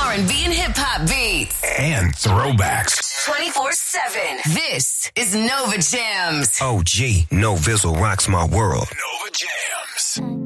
R&B and hip hop beats. And throwbacks. 24/7. This is Nova Jams. OG, No Vizzle rocks my world. Nova Jams.